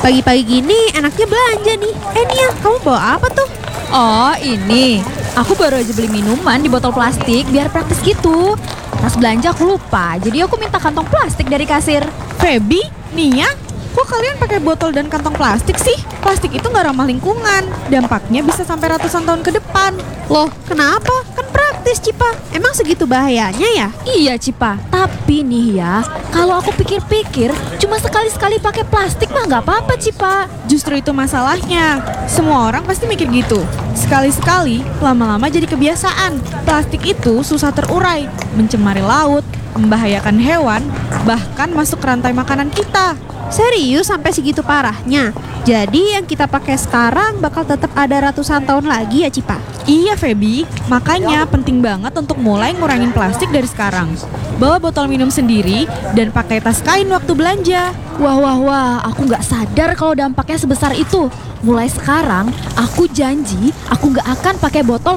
Pagi-pagi gini enaknya belanja nih. Nia, kamu bawa apa tuh? Oh ini, aku baru aja beli minuman di botol plastik biar praktis gitu. Pas belanja aku lupa, jadi aku minta kantong plastik dari kasir. Feby, Nia, kok kalian pakai botol dan kantong plastik sih? Plastik itu nggak ramah lingkungan. Dampaknya bisa sampai ratusan tahun ke depan. Loh, kenapa? Kan praktis, Cipa. Emang segitu bahayanya ya? Iya Cipa, tapi nih ya, kalau aku pikir-pikir, cuma sekali-sekali pakai plastik mah nggak apa-apa Cipa. Justru itu masalahnya. Semua orang pasti mikir gitu. Sekali-sekali, lama-lama jadi kebiasaan. Plastik itu susah terurai, mencemari laut, membahayakan hewan, bahkan masuk ke rantai makanan kita. Serius sampai segitu parahnya? Jadi yang kita pakai sekarang bakal tetap ada ratusan tahun lagi ya, Cipa? Iya, Feby. Makanya penting banget untuk mulai ngurangin plastik dari sekarang. Bawa botol minum sendiri dan pakai tas kain waktu belanja. Wah, aku nggak sadar kalau dampaknya sebesar itu. Mulai sekarang, aku janji aku nggak akan pakai botol